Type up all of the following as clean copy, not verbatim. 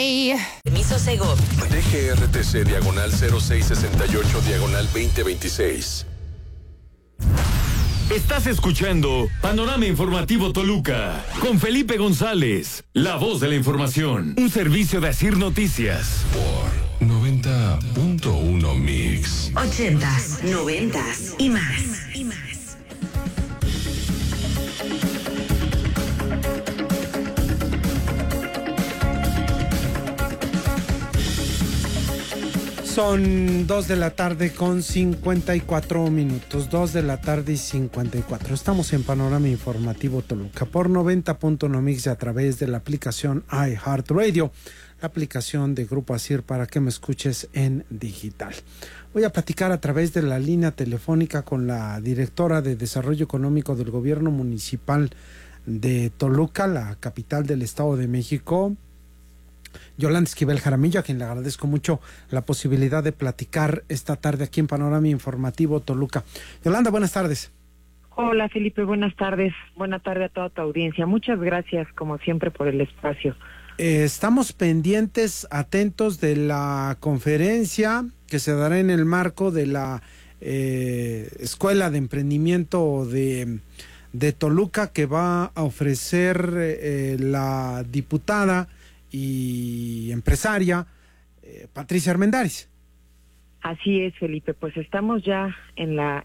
Permiso Segov. DGRTC /0668/2026. Estás escuchando Panorama Informativo Toluca con Felipe González, la voz de la información. Un servicio de Asir Noticias. Por 90.1 Mix. 80s, 90s y más. Son 2 de la tarde con 54 minutos, 2 de la tarde y 54. Estamos en Panorama Informativo Toluca por 90.1 Mix a través de la aplicación iHeartRadio, la aplicación de Grupo Asir para que me escuches en digital. Voy a platicar a través de la línea telefónica con la directora de Desarrollo Económico del Gobierno Municipal de Toluca, la capital del Estado de México, Yolanda Esquivel Jaramillo, a quien le agradezco mucho la posibilidad de platicar esta tarde aquí en Panorama Informativo Toluca. Yolanda, buenas tardes. Hola Felipe, buenas tardes. Buena tarde a toda tu audiencia. Muchas gracias, como siempre, por el espacio. Estamos pendientes, atentos de la conferencia que se dará en el marco de la Escuela de Emprendimiento de Toluca, que va a ofrecer la diputada y empresaria Patricia Armendáriz. Así es, Felipe, pues estamos ya en la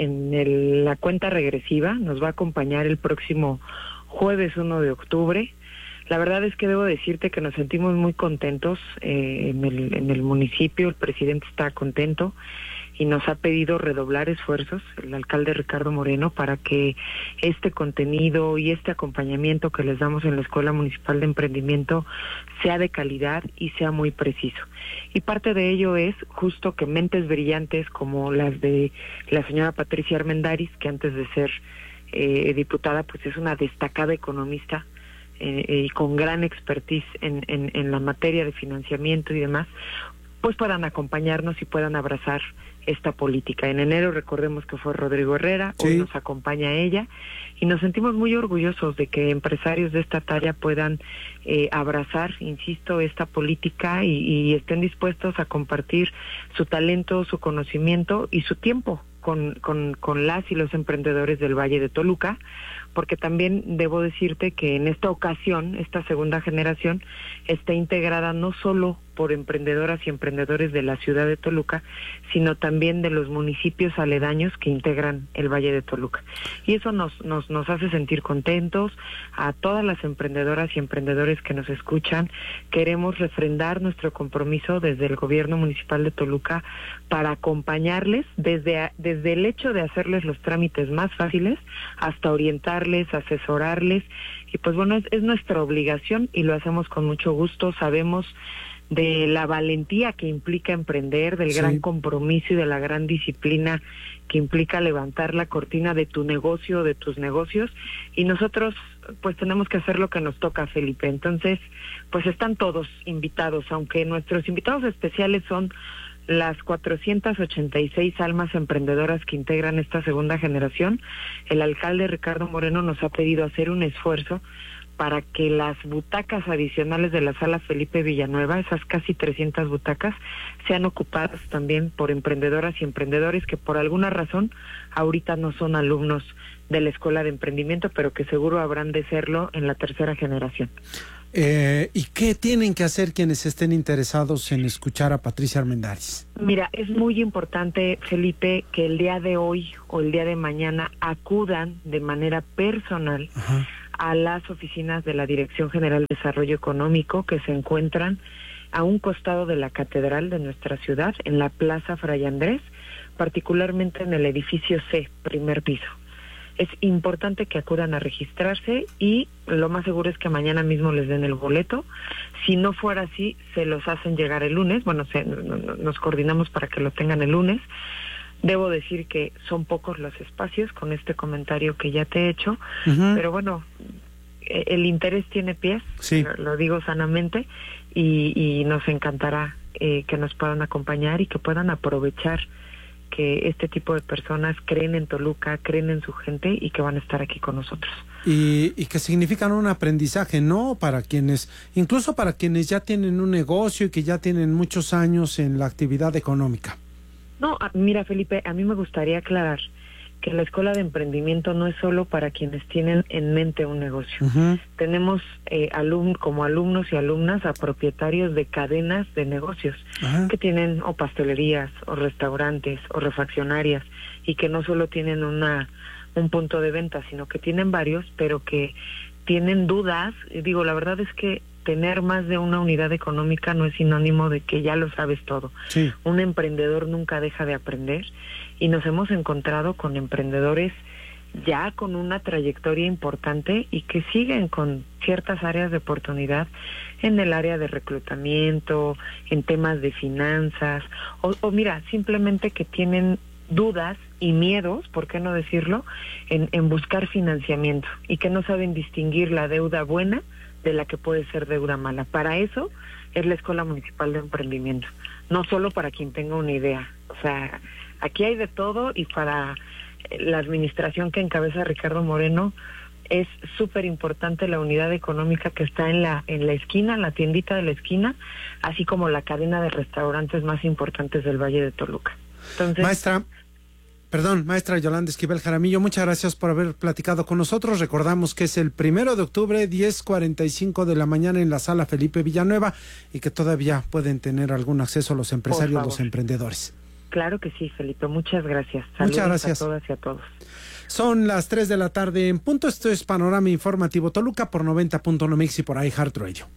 cuenta regresiva. Nos va a acompañar el próximo jueves 1 de octubre. La verdad es que debo decirte que nos sentimos muy contentos en el municipio. El presidente está contento y nos ha pedido redoblar esfuerzos, el alcalde Ricardo Moreno, para que este contenido y este acompañamiento que les damos en la Escuela Municipal de Emprendimiento sea de calidad y sea muy preciso. Y parte de ello es justo que mentes brillantes como las de la señora Patricia Armendáriz, que antes de ser diputada, pues es una destacada economista, y con gran expertise en la materia de financiamiento y demás, pues puedan acompañarnos y puedan abrazar esta política. En enero recordemos que fue Rodrigo Herrera, sí. Hoy nos acompaña ella y nos sentimos muy orgullosos de que empresarios de esta talla puedan abrazar, insisto, esta política y estén dispuestos a compartir su talento, su conocimiento y su tiempo con las y los emprendedores del Valle de Toluca, porque también debo decirte que en esta ocasión, esta segunda generación, está integrada no solo por emprendedoras y emprendedores de la ciudad de Toluca, sino también de los municipios aledaños que integran el Valle de Toluca. Y eso nos hace sentir contentos. A todas las emprendedoras y emprendedores que nos escuchan, queremos refrendar nuestro compromiso desde el gobierno municipal de Toluca para acompañarles desde el hecho de hacerles los trámites más fáciles hasta orientarles, asesorarles. Y pues bueno, es nuestra obligación y lo hacemos con mucho gusto. Sabemos de la valentía que implica emprender, del gran compromiso y de la gran disciplina que implica levantar la cortina de tu negocio, de tus negocios, y nosotros pues tenemos que hacer lo que nos toca, Felipe. Entonces, pues están todos invitados, aunque nuestros invitados especiales son las 486 almas emprendedoras que integran esta segunda generación. El alcalde Ricardo Moreno nos ha pedido hacer un esfuerzo para que las butacas adicionales de la sala Felipe Villanueva, esas casi 300 butacas, sean ocupadas también por emprendedoras y emprendedores que por alguna razón ahorita no son alumnos de la Escuela de Emprendimiento, pero que seguro habrán de serlo en la tercera generación. ¿Y qué tienen que hacer quienes estén interesados en escuchar a Patricia Armendáriz? Mira, es muy importante, Felipe, que el día de hoy o el día de mañana acudan de manera personal a las oficinas de la Dirección General de Desarrollo Económico, que se encuentran a un costado de la catedral de nuestra ciudad, en la Plaza Fray Andrés, particularmente en el edificio C, primer piso. Es importante que acudan a registrarse y lo más seguro es que mañana mismo les den el boleto. Si no fuera así, se los hacen llegar el lunes. Bueno, nos coordinamos para que lo tengan el lunes. Debo decir que son pocos los espacios con este comentario que ya te he hecho, pero bueno, el interés tiene pies, lo digo sanamente, y nos encantará que nos puedan acompañar y que puedan aprovechar que este tipo de personas creen en Toluca, creen en su gente y que van a estar aquí con nosotros. y que significan un aprendizaje, ¿no? Para quienes, incluso para quienes ya tienen un negocio y que ya tienen muchos años en la actividad económica. No, mira, Felipe, a mí me gustaría aclarar que la escuela de emprendimiento no es solo para quienes tienen en mente un negocio. Uh-huh. Tenemos como alumnos y alumnas a propietarios de cadenas de negocios Uh-huh. que tienen o pastelerías o restaurantes o refaccionarias y que no solo tienen un punto de venta, sino que tienen varios, pero que tienen dudas. Digo, la verdad es que tener más de una unidad económica no es sinónimo de que ya lo sabes todo. Sí. Un emprendedor nunca deja de aprender y nos hemos encontrado con emprendedores ya con una trayectoria importante y que siguen con ciertas áreas de oportunidad en el área de reclutamiento, en temas de finanzas, o mira, simplemente que tienen dudas y miedos, ¿por qué no decirlo?, en buscar financiamiento y que no saben distinguir la deuda buena de la que puede ser deuda mala. Para eso es la Escuela Municipal de Emprendimiento, no solo para quien tenga una idea. O sea, aquí hay de todo y para la administración que encabeza Ricardo Moreno es súper importante la unidad económica que está en la esquina, la tiendita de la esquina, así como la cadena de restaurantes más importantes del Valle de Toluca. Entonces, Maestra Yolanda Esquivel Jaramillo, muchas gracias por haber platicado con nosotros. Recordamos que es el 1 de octubre, 10:45 de la mañana en la sala Felipe Villanueva y que todavía pueden tener algún acceso los empresarios, los emprendedores. Claro que sí, Felipe, muchas gracias. Saludos muchas gracias a todas y a todos. Son las 3 de la tarde en punto. Esto es Panorama Informativo Toluca por 90.1 Mix y por iHeartRadio.